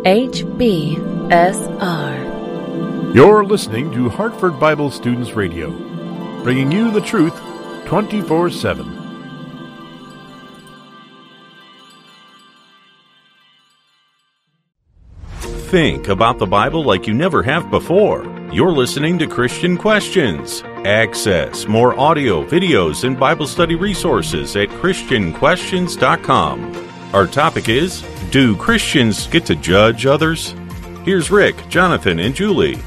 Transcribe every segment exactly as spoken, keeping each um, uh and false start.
H B S R. You're listening to Hartford Bible Students Radio, bringing you the truth twenty-four seven. Think about the Bible like you never have before. You're listening to Christian Questions. Access more audio, videos, and Bible study resources at Christian Questions dot com. Our topic is, do Christians get to judge others? Here's Rick, Jonathan, and Julie.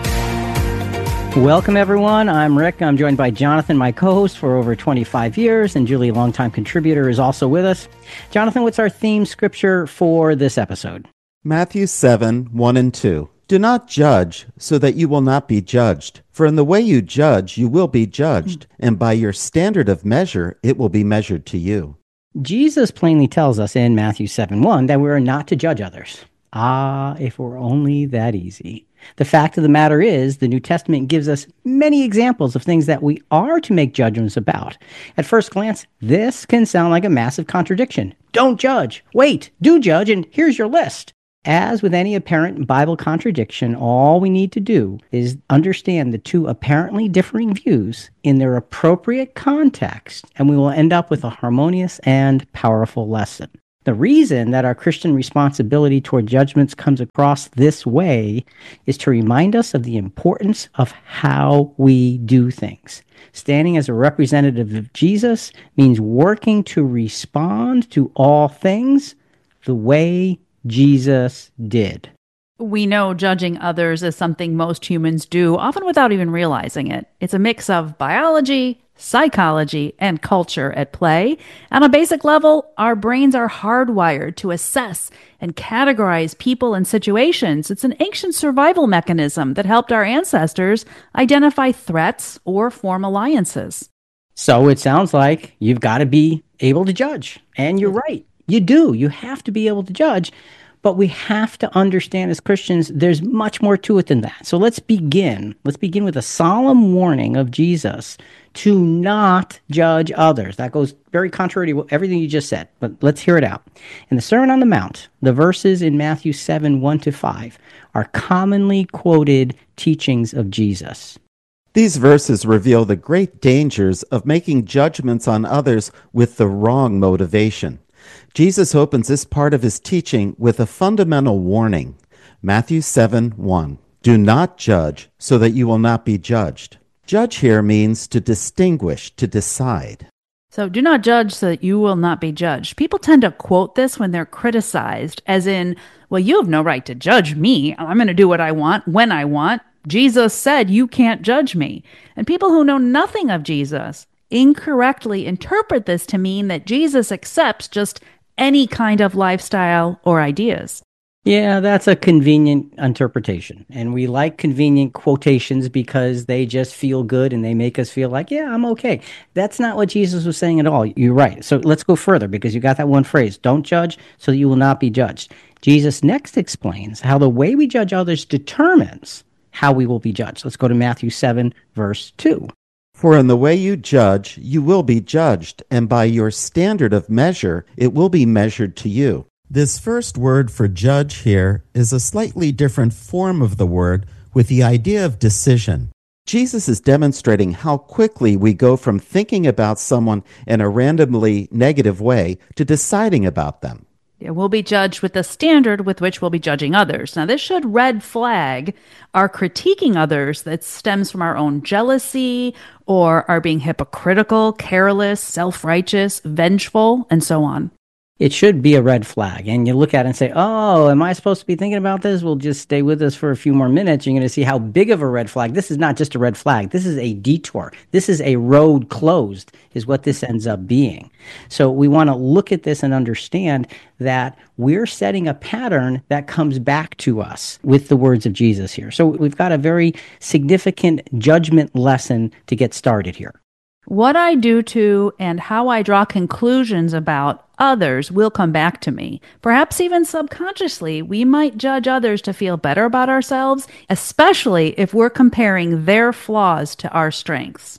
Welcome, everyone. I'm Rick. I'm joined by Jonathan, my co-host for over twenty-five years, and Julie, longtime contributor, is also with us. Jonathan, what's our theme scripture for this episode? Matthew seven, one and two. Do not judge, so that you will not be judged. For in the way you judge, you will be judged, and by your standard of measure, it will be measured to you. Jesus plainly tells us in Matthew seven, one that we are not to judge others. Ah, if it were only that easy. The fact of the matter is, the New Testament gives us many examples of things that we are to make judgments about. At first glance, this can sound like a massive contradiction. Don't judge. Wait, do judge, and here's your list. As with any apparent Bible contradiction, all we need to do is understand the two apparently differing views in their appropriate context, and we will end up with a harmonious and powerful lesson. The reason that our Christian responsibility toward judgments comes across this way is to remind us of the importance of how we do things. Standing as a representative of Jesus means working to respond to all things the way Jesus did. We know judging others is something most humans do, often without even realizing it. It's a mix of biology, psychology, and culture at play. On a basic level, our brains are hardwired to assess and categorize people and situations. It's an ancient survival mechanism that helped our ancestors identify threats or form alliances. So it sounds like you've got to be able to judge. And you're right. You do. You have to be able to judge. But we have to understand as Christians, there's much more to it than that. So let's begin. Let's begin with a solemn warning of Jesus to not judge others. That goes very contrary to everything you just said, but let's hear it out. In the Sermon on the Mount, the verses in Matthew seven, one to five are commonly quoted teachings of Jesus. These verses reveal the great dangers of making judgments on others with the wrong motivation. Jesus opens this part of his teaching with a fundamental warning. Matthew seven, one. Do not judge, so that you will not be judged. Judge here means to distinguish, to decide. So do not judge so that you will not be judged. People tend to quote this when they're criticized, as in, well, you have no right to judge me. I'm going to do what I want, when I want. Jesus said you can't judge me. And people who know nothing of Jesus incorrectly interpret this to mean that Jesus accepts just any kind of lifestyle or ideas. Yeah, that's a convenient interpretation. And we like convenient quotations because they just feel good and they make us feel like, yeah, I'm okay. That's not what Jesus was saying at all. You're right. So let's go further because you got that one phrase, don't judge so that you will not be judged. Jesus next explains how the way we judge others determines how we will be judged. Let's go to Matthew seven, verse two. For in the way you judge, you will be judged, and by your standard of measure, it will be measured to you. This first word for judge here is a slightly different form of the word with the idea of decision. Jesus is demonstrating how quickly we go from thinking about someone in a randomly negative way to deciding about them. Yeah, we'll be judged with the standard with which we'll be judging others. Now, this should red flag our critiquing others that stems from our own jealousy or our being hypocritical, careless, self-righteous, vengeful, and so on. It should be a red flag. And you look at it and say, oh, am I supposed to be thinking about this? We'll just stay with us for a few more minutes. You're going to see how big of a red flag. This is not just a red flag. This is a detour. This is a road closed is what this ends up being. So we want to look at this and understand that we're setting a pattern that comes back to us with the words of Jesus here. So we've got a very significant judgment lesson to get started here. What I do to and how I draw conclusions about others will come back to me. Perhaps even subconsciously, we might judge others to feel better about ourselves, especially if we're comparing their flaws to our strengths.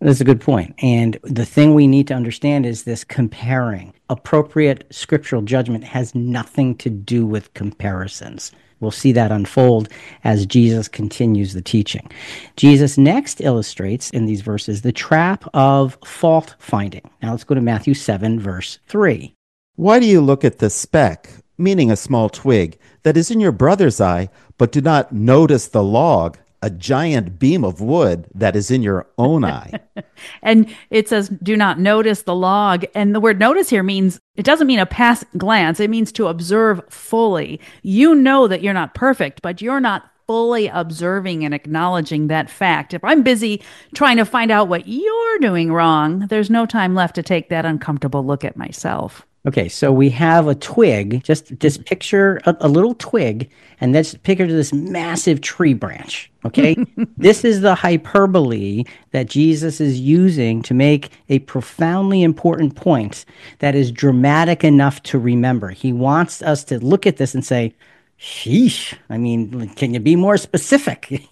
That's a good point. And the thing we need to understand is this comparing. Appropriate scriptural judgment has nothing to do with comparisons. We'll see that unfold as Jesus continues the teaching. Jesus next illustrates in these verses the trap of fault finding. Now let's go to Matthew seven, verse three. Why do you look at the speck, meaning a small twig, that is in your brother's eye, but do not notice the log, a giant beam of wood that is in your own eye? And it says, do not notice the log. And the word notice here means, it doesn't mean a pass glance. It means to observe fully. You know that you're not perfect, but you're not fully observing and acknowledging that fact. If I'm busy trying to find out what you're doing wrong, there's no time left to take that uncomfortable look at myself. Okay, so we have a twig. Just just picture a, a little twig, and let's picture this massive tree branch. Okay, this is the hyperbole that Jesus is using to make a profoundly important point that is dramatic enough to remember. He wants us to look at this and say, "Sheesh! I mean, can you be more specific?"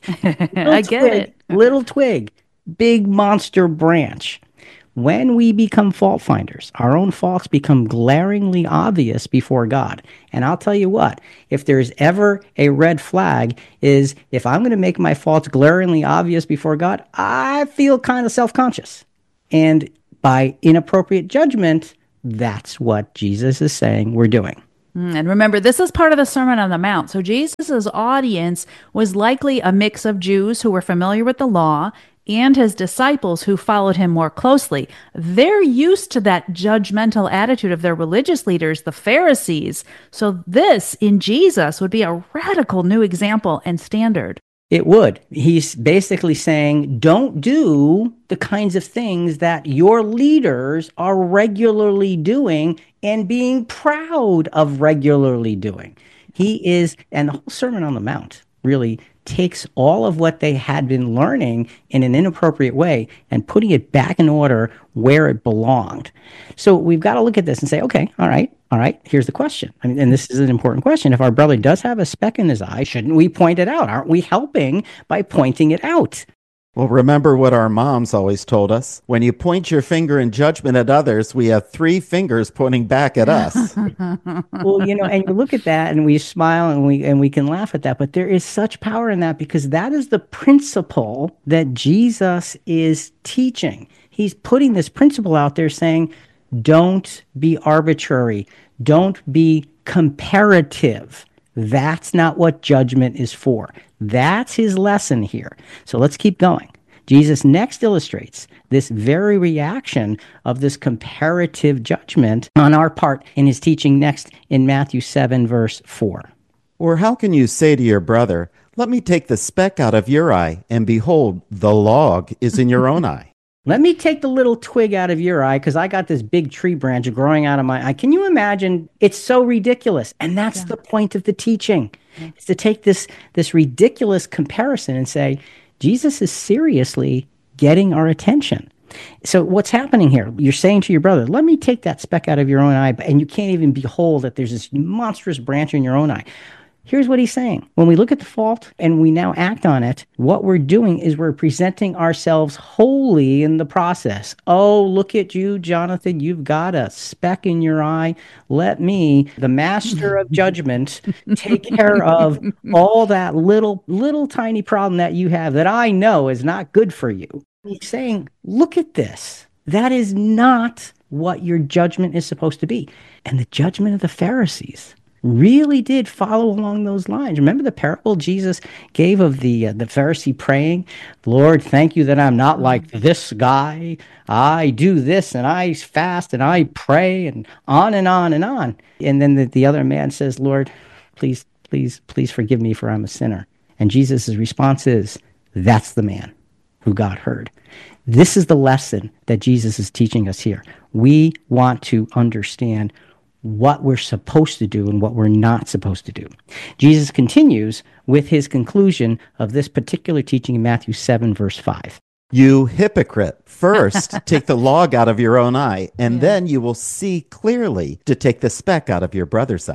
I get twig, it. Little twig, big monster branch. When we become fault finders, our own faults become glaringly obvious before God. And I'll tell you what, if there's ever a red flag, is if I'm going to make my faults glaringly obvious before God, I feel kind of self-conscious. And by inappropriate judgment, that's what Jesus is saying we're doing. And remember, this is part of the Sermon on the Mount. So Jesus' audience was likely a mix of Jews who were familiar with the law and his disciples who followed him more closely. They're used to that judgmental attitude of their religious leaders, the Pharisees. So this, in Jesus, would be a radical new example and standard. It would. He's basically saying, don't do the kinds of things that your leaders are regularly doing and being proud of regularly doing. He is, and the whole Sermon on the Mount really takes all of what they had been learning in an inappropriate way and putting it back in order where it belonged. So we've got to look at this and say, okay, all right, all right, here's the question. I mean, and this is an important question. If our brother does have a speck in his eye, shouldn't we point it out? Aren't we helping by pointing it out? Well, remember what our moms always told us. When you point your finger in judgment at others, we have three fingers pointing back at us. Well, you know, and you look at that and we smile and we and we can laugh at that, but there is such power in that because that is the principle that Jesus is teaching. He's putting this principle out there saying, don't be arbitrary. Don't be comparative. That's not what judgment is for. That's his lesson here. So let's keep going. Jesus next illustrates this very reaction of this comparative judgment on our part in his teaching next in Matthew seven, verse four. Or how can you say to your brother, let me take the speck out of your eye, and behold, the log is in your own eye? Let me take the little twig out of your eye because I got this big tree branch growing out of my eye. Can you imagine? It's so ridiculous. And that's yeah. the point of the teaching. Yeah. Is to take this, this ridiculous comparison and say, Jesus is seriously getting our attention. So what's happening here? You're saying to your brother, let me take that speck out of your own eye, and you can't even behold that there's this monstrous branch in your own eye. Here's what he's saying. When we look at the fault and we now act on it, what we're doing is we're presenting ourselves wholly in the process. Oh, look at you, Jonathan. You've got a speck in your eye. Let me, the master of judgment, take care of all that little, little tiny problem that you have that I know is not good for you. He's saying, look at this. That is not what your judgment is supposed to be. And the judgment of the Pharisees really did follow along those lines. Remember the parable Jesus gave of the uh, the Pharisee praying, Lord, thank you that I'm not like this guy. I do this and I fast and I pray and on and on and on. And then the, the other man says, Lord, please, please, please forgive me for I'm a sinner. And Jesus' response is, that's the man who God heard. This is the lesson that Jesus is teaching us here. We want to understand what we're supposed to do and what we're not supposed to do. Jesus continues with his conclusion of this particular teaching in Matthew seven, verse five. You hypocrite, first take the log out of your own eye, and Yeah. then you will see clearly to take the speck out of your brother's eye.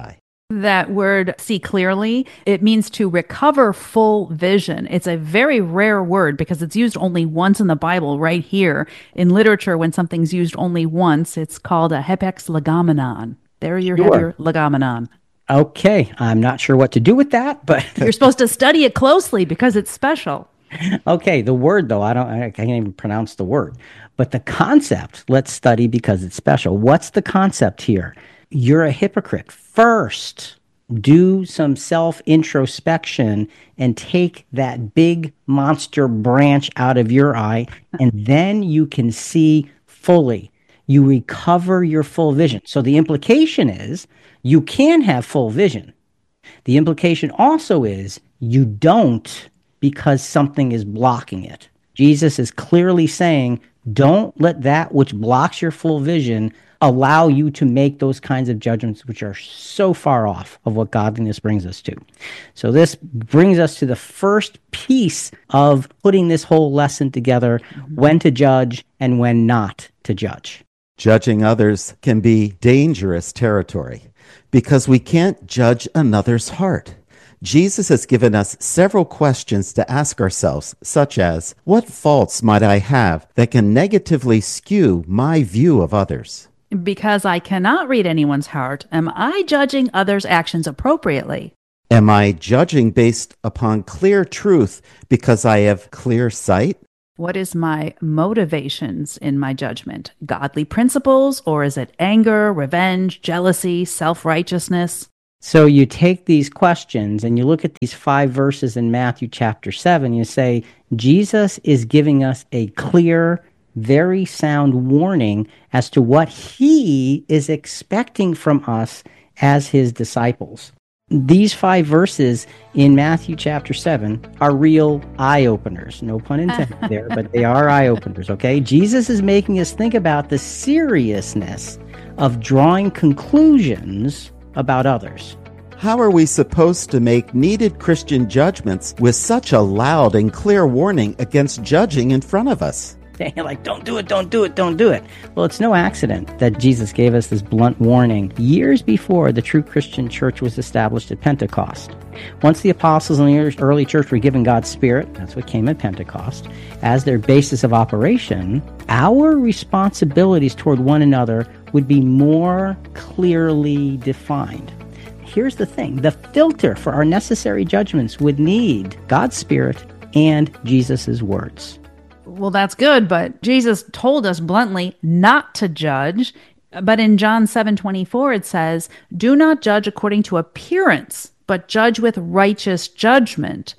That word, see clearly, it means to recover full vision. It's a very rare word because it's used only once in the Bible, right here. In literature, when something's used only once, it's called a hapax legomenon. There you have Sure. your legomenon. Okay, I'm not sure what to do with that, but You're supposed to study it closely because it's special. okay, the word though, I don't I can't even pronounce the word. But the concept, let's study because it's special. What's the concept here? You're a hypocrite. First, do some self-introspection and take that big monster branch out of your eye, and then you can see fully. You recover your full vision. So the implication is you can have full vision. The implication also is you don't because something is blocking it. Jesus is clearly saying, don't let that which blocks your full vision allow you to make those kinds of judgments which are so far off of what godliness brings us to. So this brings us to the first piece of putting this whole lesson together, when to judge and when not to judge. Judging others can be dangerous territory because we can't judge another's heart. Jesus has given us several questions to ask ourselves, such as, what faults might I have that can negatively skew my view of others? Because I cannot read anyone's heart, am I judging others' actions appropriately? Am I judging based upon clear truth because I have clear sight? What is my motivations in my judgment? Godly principles, or is it anger, revenge, jealousy, self-righteousness? So you take these questions and you look at these five verses in Matthew chapter seven, you say, Jesus is giving us a clear, very sound warning as to what he is expecting from us as his disciples. These five verses in Matthew chapter seven are real eye-openers. No pun intended there, but they are eye-openers, okay? Jesus is making us think about the seriousness of drawing conclusions about others. How are we supposed to make needed Christian judgments with such a loud and clear warning against judging in front of us? You're like, don't do it, don't do it, don't do it. Well, it's no accident that Jesus gave us this blunt warning years before the true Christian church was established at Pentecost. Once the apostles in the early church were given God's Spirit, that's what came at Pentecost, as their basis of operation, our responsibilities toward one another would be more clearly defined. Here's the thing. The filter for our necessary judgments would need God's Spirit and Jesus' words. Well, that's good, but Jesus told us bluntly not to judge. But in John seven twenty-four, it says, do not judge according to appearance, but judge with righteous judgment.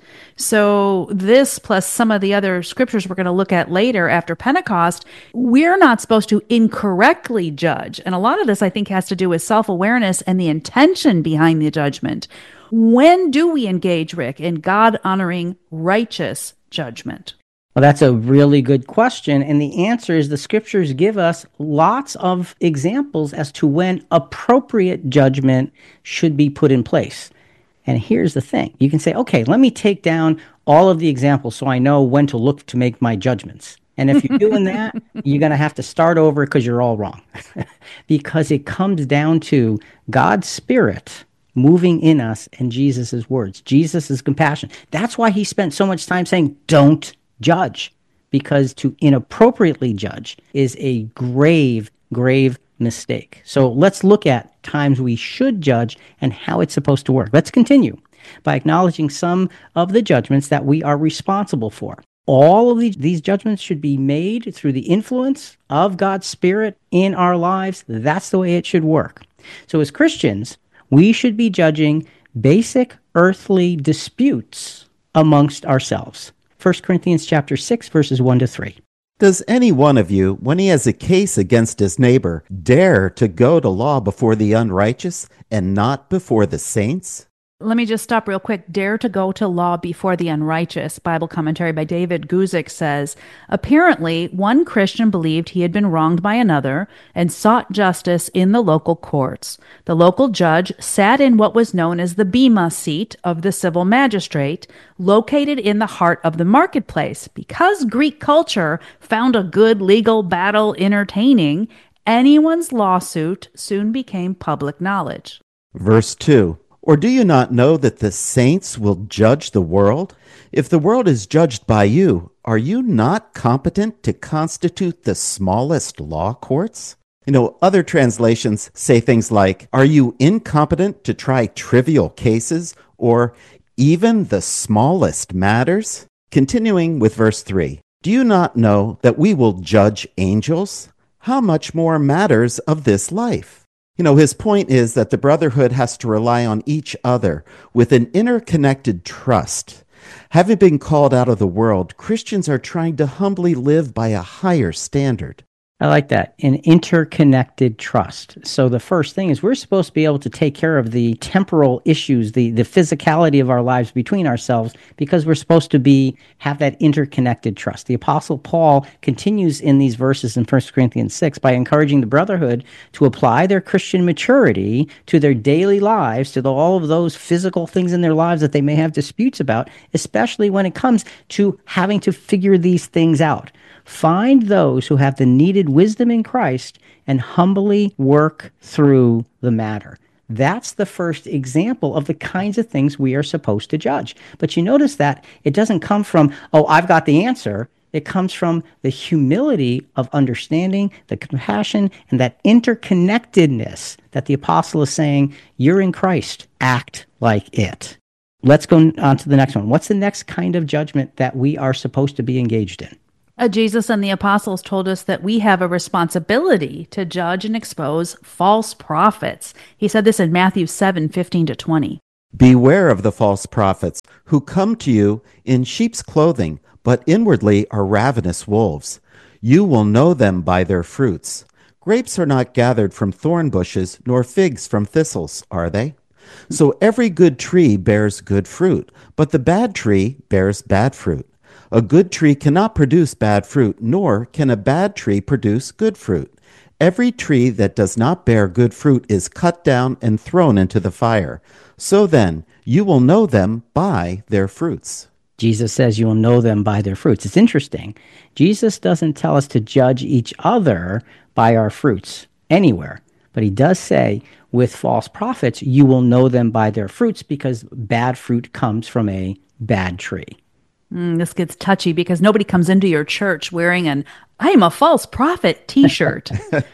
So this, plus some of the other scriptures we're going to look at later after Pentecost, we're not supposed to incorrectly judge. And a lot of this, I think, has to do with self-awareness and the intention behind the judgment. When do we engage, Rick, in God-honoring righteous judgment? Well, that's a really good question. And the answer is the scriptures give us lots of examples as to when appropriate judgment should be put in place. And here's the thing. You can say, okay, let me take down all of the examples so I know when to look to make my judgments. And if you're doing that, you're going to have to start over because you're all wrong. Because it comes down to God's Spirit moving in us and Jesus' words. Jesus' compassion. That's why he spent so much time saying, don't judge, because to inappropriately judge is a grave, grave mistake. So let's look at times we should judge and how it's supposed to work. Let's continue by acknowledging some of the judgments that we are responsible for. All of these, these judgments should be made through the influence of God's Spirit in our lives. That's the way it should work. So as Christians, we should be judging basic earthly disputes amongst ourselves. First Corinthians chapter six, verses one to three. Does any one of you, when he has a case against his neighbor, dare to go to law before the unrighteous and not before the saints? Let me just stop real quick. Dare to go to law before the unrighteous. Bible commentary by David Guzik says, apparently, one Christian believed he had been wronged by another and sought justice in the local courts. The local judge sat in what was known as the bema seat of the civil magistrate, located in the heart of the marketplace. Because Greek culture found a good legal battle entertaining, anyone's lawsuit soon became public knowledge. Verse two, or do you not know that the saints will judge the world? If the world is judged by you, are you not competent to constitute the smallest law courts? You know, other translations say things like, are you incompetent to try trivial cases or even the smallest matters? Continuing with verse three, do you not know that we will judge angels? How much more matters of this life? You know, his point is that the brotherhood has to rely on each other with an interconnected trust. Having been called out of the world, Christians are trying to humbly live by a higher standard. I like that, an interconnected trust. So the first thing is we're supposed to be able to take care of the temporal issues, the, the physicality of our lives between ourselves, because we're supposed to be have that interconnected trust. The Apostle Paul continues in these verses in First Corinthians six by encouraging the brotherhood to apply their Christian maturity to their daily lives, to the, all of those physical things in their lives that they may have disputes about, especially when it comes to having to figure these things out. Find those who have the needed wisdom in Christ and humbly work through the matter. That's the first example of the kinds of things we are supposed to judge. But you notice that it doesn't come from, oh, I've got the answer. It comes from the humility of understanding, the compassion, and that interconnectedness that the apostle is saying, you're in Christ, act like it. Let's go on to the next one. What's the next kind of judgment that we are supposed to be engaged in? Uh, Jesus and the apostles told us that we have a responsibility to judge and expose false prophets. He said this in Matthew seven, fifteen to twenty. Beware of the false prophets who come to you in sheep's clothing, but inwardly are ravenous wolves. You will know them by their fruits. Grapes are not gathered from thorn bushes, nor figs from thistles, are they? So every good tree bears good fruit, but the bad tree bears bad fruit. A good tree cannot produce bad fruit, nor can a bad tree produce good fruit. Every tree that does not bear good fruit is cut down and thrown into the fire. So then, you will know them by their fruits. Jesus says you will know them by their fruits. It's interesting. Jesus doesn't tell us to judge each other by our fruits anywhere. But he does say, with false prophets, you will know them by their fruits because bad fruit comes from a bad tree. Mm, this gets touchy because nobody comes into your church wearing an I'm a false prophet t-shirt.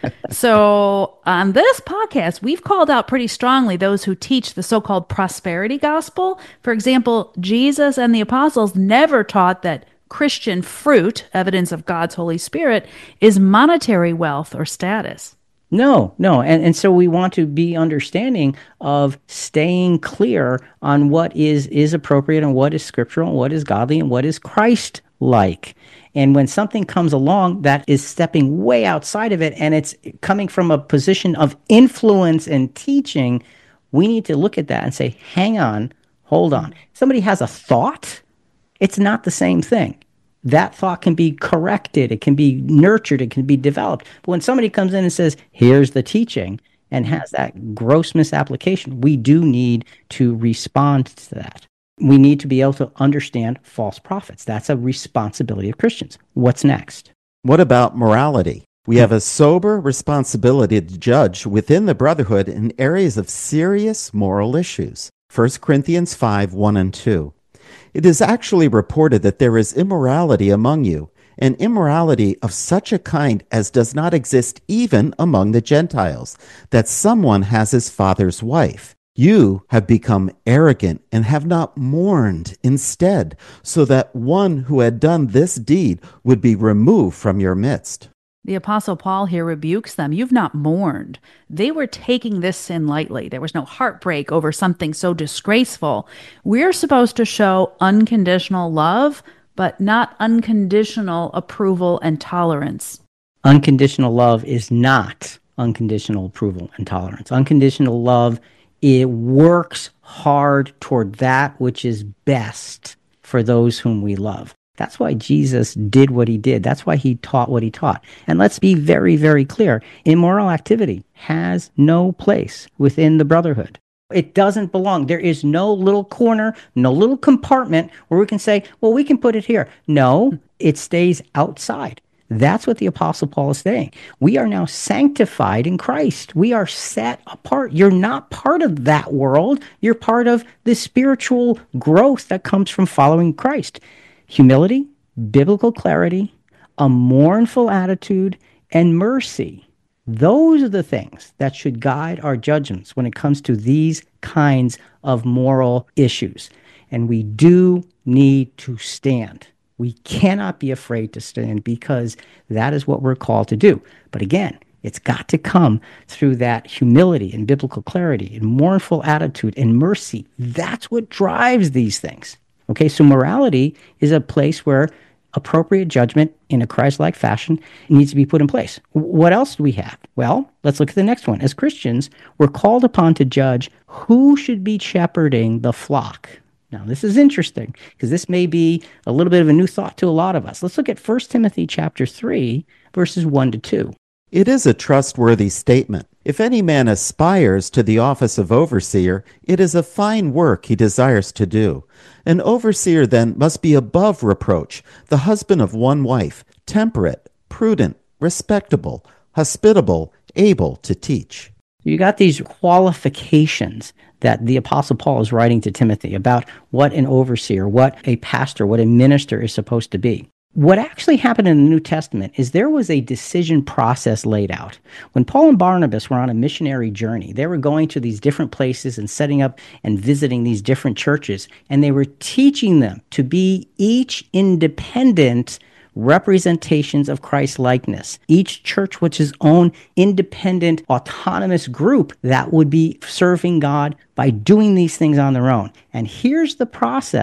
So on this podcast, we've called out pretty strongly those who teach the so-called prosperity gospel. For example, Jesus and the apostles never taught that Christian fruit, evidence of God's Holy Spirit, is monetary wealth or status. No, no. And, and so we want to be understanding of staying clear on what is, is appropriate and what is scriptural and what is godly and what is Christ-like. And when something comes along that is stepping way outside of it and it's coming from a position of influence and teaching, we need to look at that and say, hang on, hold on. Somebody has a thought, it's not the same thing. That thought can be corrected, it can be nurtured, it can be developed. But when somebody comes in and says, here's the teaching, and has that gross misapplication, we do need to respond to that. We need to be able to understand false prophets. That's a responsibility of Christians. What's next? What about morality? We have a sober responsibility to judge within the brotherhood in areas of serious moral issues. First Corinthians five, one and two. It is actually reported that there is immorality among you, and immorality of such a kind as does not exist even among the Gentiles, that someone has his father's wife. You have become arrogant and have not mourned instead, so that one who had done this deed would be removed from your midst. The Apostle Paul here rebukes them. You've not mourned. They were taking this sin lightly. There was no heartbreak over something so disgraceful. We're supposed to show unconditional love, but not unconditional approval and tolerance. Unconditional love is not unconditional approval and tolerance. Unconditional love, it works hard toward that which is best for those whom we love. That's why Jesus did what he did. That's why he taught what he taught. And let's be very, very clear. Immoral activity has no place within the brotherhood. It doesn't belong. There is no little corner, no little compartment where we can say, well, we can put it here. No, it stays outside. That's what the Apostle Paul is saying. We are now sanctified in Christ. We are set apart. You're not part of that world. You're part of the spiritual growth that comes from following Christ. Humility, biblical clarity, a mournful attitude, and mercy. Those are the things that should guide our judgments when it comes to these kinds of moral issues. And we do need to stand. We cannot be afraid to stand because that is what we're called to do. But again, it's got to come through that humility and biblical clarity and mournful attitude and mercy. That's what drives these things. Okay, so morality is a place where appropriate judgment in a Christ-like fashion needs to be put in place. What else do we have? Well, let's look at the next one. As Christians, we're called upon to judge who should be shepherding the flock. Now, this is interesting because this may be a little bit of a new thought to a lot of us. Let's look at First Timothy chapter three, verses one to two. It is a trustworthy statement. If any man aspires to the office of overseer, it is a fine work he desires to do. An overseer then must be above reproach, the husband of one wife, temperate, prudent, respectable, hospitable, able to teach. You got these qualifications that the Apostle Paul is writing to Timothy about what an overseer, what a pastor, what a minister is supposed to be. What actually happened in the New Testament is there was a decision process laid out. When Paul and Barnabas were on a missionary journey, they were going to these different places and setting up and visiting these different churches, and they were teaching them to be each independent representations of Christ's likeness. Each church was its own independent, autonomous group that would be serving God by doing these things on their own. And here's the process